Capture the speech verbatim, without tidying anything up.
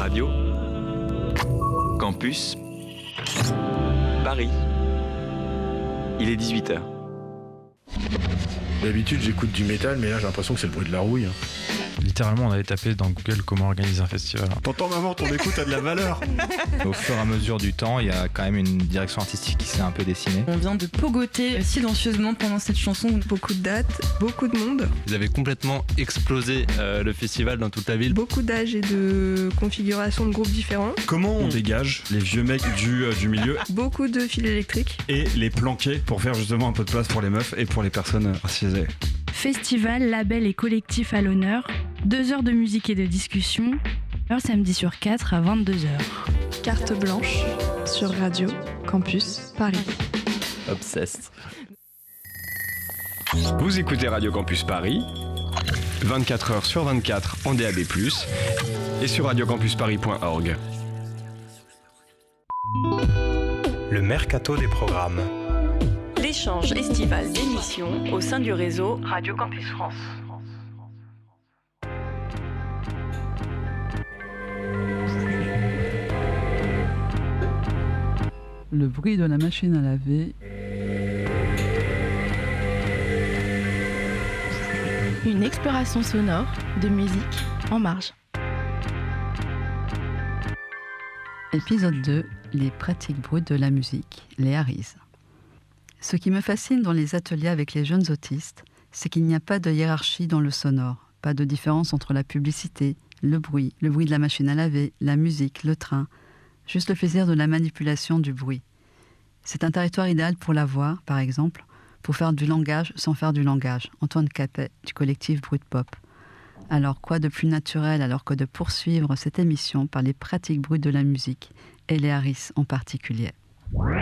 Radio Campus Paris. Il est dix-huit heures. D'habitude j'écoute du métal, mais là j'ai l'impression que c'est le bruit de la rouille. Littéralement, on avait tapé dans Google comment organiser un festival. T'entends maman, ton écoute a de la valeur. Au fur et à mesure du temps, il y a quand même une direction artistique qui s'est un peu dessinée. On vient de pogoter silencieusement pendant cette chanson. Beaucoup de dates, beaucoup de monde. Vous avez complètement explosé euh, le festival dans toute la ville. Beaucoup d'âges et de configurations de groupes différents. Comment on dégage les vieux mecs du, euh, du milieu Beaucoup de fils électriques. et les planquer pour faire justement un peu de place pour les meufs et pour les personnes racisées. Festival, label et collectif à l'honneur. Deux heures de musique et de discussion. Un samedi sur quatre à vingt-deux heures. Carte blanche sur Radio Campus Paris. Obsessed. Vous écoutez Radio Campus Paris, vingt-quatre heures sur vingt-quatre en D A B plus, et sur radio campus paris point org. Le mercato des programmes. L'échange estival d'émissions au sein du réseau Radio Campus France. Le bruit de la machine à laver. Une exploration sonore de musique en marge. Épisode deux, les pratiques brutes de la musique, les Harris. Ce qui me fascine dans les ateliers avec les jeunes autistes, c'est qu'il n'y a pas de hiérarchie dans le sonore, pas de différence entre la publicité, le bruit, le bruit de la machine à laver, la musique, le train, juste le plaisir de la manipulation du bruit. C'est un territoire idéal pour la voix, par exemple, pour faire du langage sans faire du langage. Antoine Capet, du collectif Brut Pop. Alors, quoi de plus naturel alors que de poursuivre cette émission par les pratiques brutes de la musique, et les Harris en particulier.